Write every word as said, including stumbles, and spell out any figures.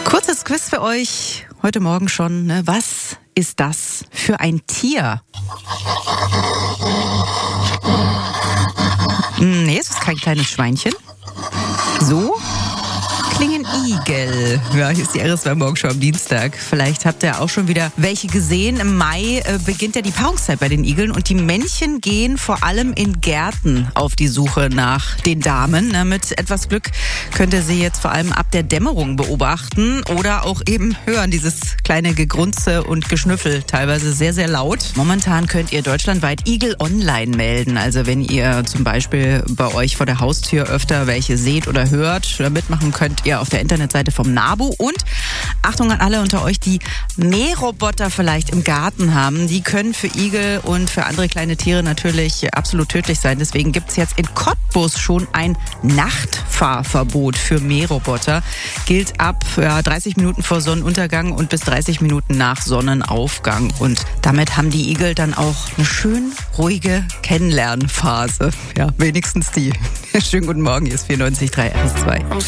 Kurzes Quiz für euch heute Morgen schon. Ne? Was ist das für ein Tier? Nee, es ist kein kleines Schweinchen. So klingen Igel. Ja, hier ist die R S zwei Morgenschau am Dienstag. Vielleicht habt ihr auch schon wieder welche gesehen. Im Mai äh, beginnt ja die Paarungszeit bei den Igeln und die Männchen gehen vor allem in Gärten auf die Suche nach den Damen. Na, mit etwas Glück könnt ihr sie jetzt vor allem ab der Dämmerung beobachten oder auch eben hören, dieses kleine Gegrunze und Geschnüffel, teilweise sehr, sehr laut. Momentan könnt ihr deutschlandweit Igel online melden. Also wenn ihr zum Beispiel bei euch vor der Haustür öfter welche seht oder hört oder mitmachen könnt, ihr auf der Internetseite vom NABU. Und Achtung an alle unter euch, die Mähroboter vielleicht im Garten haben. Die können für Igel und für andere kleine Tiere natürlich absolut tödlich sein. Deswegen gibt es jetzt in Cottbus schon ein Nachtfahrverbot für Mähroboter. Gilt ab ja, dreißig Minuten vor Sonnenuntergang und bis dreißig Minuten nach Sonnenaufgang. Und damit haben die Igel dann auch eine schön ruhige Kennenlernphase. Ja, wenigstens die. Schönen guten Morgen, hier ist vierundneunzig Komma drei R S zwei.